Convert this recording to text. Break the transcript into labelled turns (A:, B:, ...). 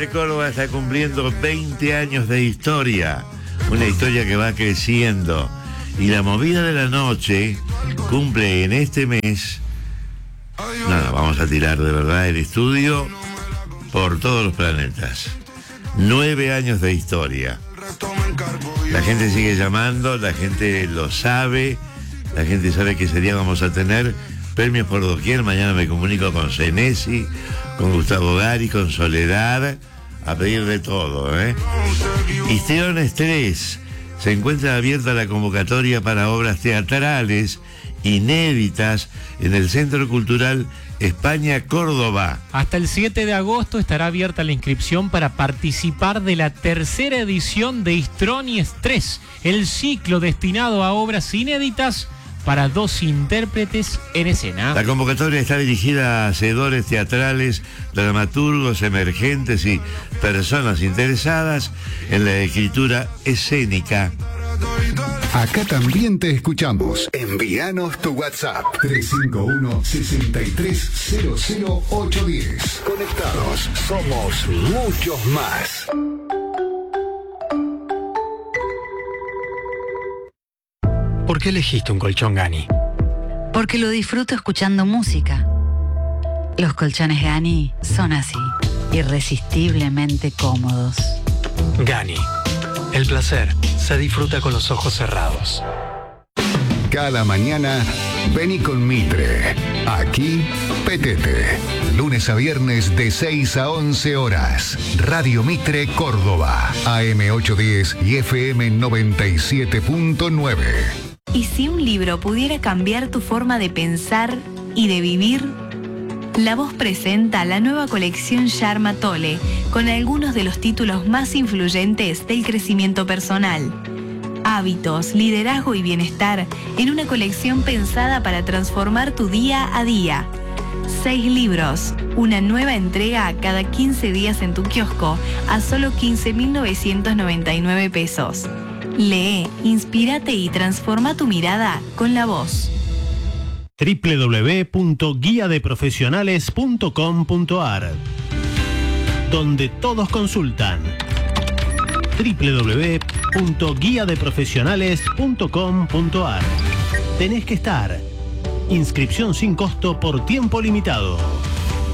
A: Mitre Córdoba está cumpliendo 20 años de historia, una historia que va creciendo. Y la movida de la noche cumple en este mes, nada, vamos a tirar de verdad el estudio por todos los planetas. 9 años de historia. La gente sigue llamando, la gente lo sabe, la gente sabe que ese día vamos a tener premios por doquier. Mañana me comunico con Senesi, con Gustavo Gari, con Soledad, a pedir de todo, Histriones 3. Se encuentra abierta la convocatoria para obras teatrales inéditas en el Centro Cultural España Córdoba.
B: Hasta el 7 de agosto estará abierta la inscripción para participar de la tercera edición de Histriones 3, el ciclo destinado a obras inéditas para 2 intérpretes en escena.
A: La convocatoria está dirigida a hacedores teatrales, dramaturgos emergentes y personas interesadas en la escritura escénica.
C: Acá también te escuchamos. Envíanos tu WhatsApp 351-6300-810. Conectados, somos muchos más.
D: ¿Por qué elegiste un colchón Gani?
E: Porque lo disfruto escuchando música. Los colchones Gani son así, irresistiblemente cómodos.
D: Gani. El placer se disfruta con los ojos cerrados.
C: Cada mañana, vení con Mitre. Aquí, Petete. Lunes a viernes de 6 a 11 horas. Radio Mitre Córdoba. AM 810 y FM 97.9.
F: ¿Y si un libro pudiera cambiar tu forma de pensar y de vivir? La Voz presenta la nueva colección Sharma Tole, con algunos de los títulos más influyentes del crecimiento personal. Hábitos, liderazgo y bienestar en una colección pensada para transformar tu día a día. 6 libros, una nueva entrega cada 15 días en tu kiosco a solo 15.999 pesos. Lee, inspírate y transforma tu mirada con La Voz.
G: www.guiadeprofesionales.com.ar, donde todos consultan. www.guiadeprofesionales.com.ar. Tenés que estar. Inscripción sin costo por tiempo limitado.